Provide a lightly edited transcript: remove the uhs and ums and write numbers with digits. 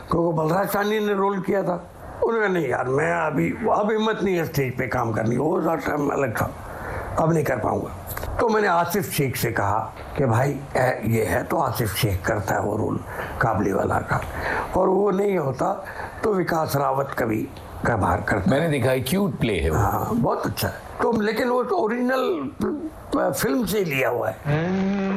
क्योंकि बलराज साहनी ने रोल किया था। उन्होंने नहीं यार, मैं अभी अब हिम्मत नहीं है स्टेज पे काम करनी, वो टाइम अलग था, अब नहीं कर पाऊंगा। तो मैंने आसिफ शेख से कहा कि भाई ये है, तो आसिफ शेख करता है वो रोल काबुलीवाला का, और वो नहीं होता तो विकास रावत कभी कभार करता। मैंने देखा है, क्यूट प्ले है वो। हाँ बहुत अच्छा है। तो लेकिन वो तो ओरिजिनल फिल्म से लिया हुआ है।